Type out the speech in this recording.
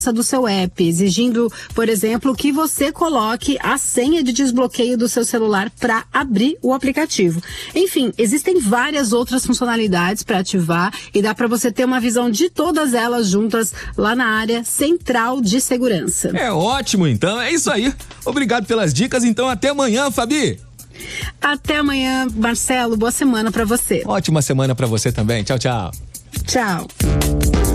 do seu app, exigindo, por exemplo, que você coloque a senha de desbloqueio do seu celular para abrir o aplicativo. Enfim, existem várias outras funcionalidades para ativar e dá para você ter uma visão de todas elas juntas lá na área central de segurança. É ótimo, então, é isso aí. Obrigado pelas dicas, então até amanhã, Fabi. Até amanhã, Marcelo, boa semana para você. Ótima semana para você também, tchau, tchau. Tchau.